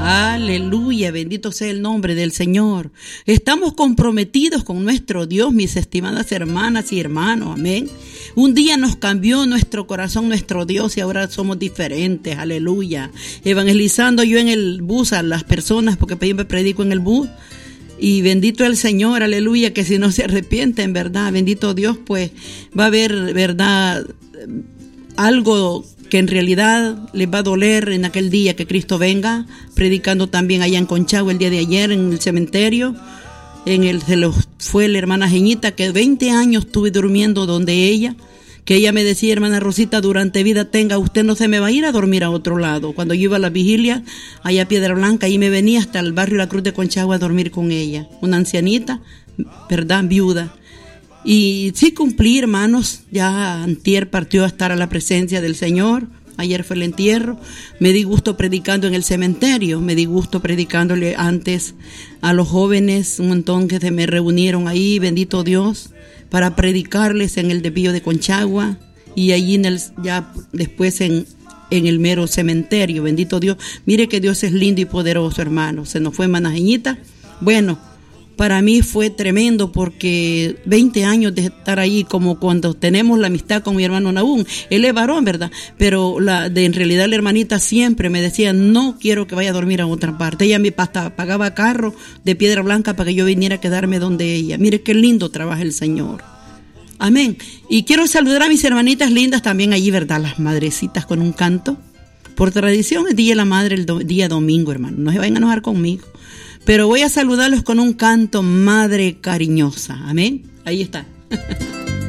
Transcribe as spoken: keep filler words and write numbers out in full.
Aleluya, bendito sea el nombre del Señor. Estamos comprometidos con nuestro Dios, mis estimadas hermanas y hermanos, amén. Un día nos cambió nuestro corazón, nuestro Dios, y ahora somos diferentes, aleluya. Evangelizando yo en el bus a las personas, porque yo me predico en el bus, y bendito el Señor, aleluya, que si no se arrepienten, verdad, bendito Dios, pues va a haber, verdad, algo que en realidad les va a doler en aquel día que Cristo venga, predicando también allá en Conchagua el día de ayer en el cementerio. En el se los fue la hermana Jeñita, que veinte años estuve durmiendo donde ella, que ella me decía, hermana Rosita, durante vida tenga, usted no se me va a ir a dormir a otro lado. Cuando yo iba a la vigilia, allá a Piedra Blanca, ahí me venía hasta el barrio La Cruz de Conchagua a dormir con ella, una ancianita, verdad, viuda. Y sí cumplí, hermanos, ya antier partió a estar a la presencia del Señor, ayer fue el entierro, me di gusto predicando en el cementerio, me di gusto predicándole antes a los jóvenes, un montón que se me reunieron ahí, bendito Dios, para predicarles en el desvío de Conchagua y allí en el, ya después en, en el mero cementerio, bendito Dios. Mire que Dios es lindo y poderoso, hermano. Se nos fue Hermana Jeñita. Bueno, para mí fue tremendo porque veinte años de estar ahí, como cuando tenemos la amistad con mi hermano Nahum. Él es varón, ¿verdad? Pero la, de, en realidad la hermanita siempre me decía, no quiero que vaya a dormir a otra parte. Ella me hasta pagaba carro de Piedra Blanca para que yo viniera a quedarme donde ella. Mire qué lindo trabaja el Señor. Amén. Y quiero saludar a mis hermanitas lindas también allí, ¿verdad? Las madrecitas con un canto. Por tradición es Día de la Madre el do, día domingo, hermano. No se vayan a enojar conmigo. Pero voy a saludarlos con un canto, Madre Cariñosa. Amén. Ahí está.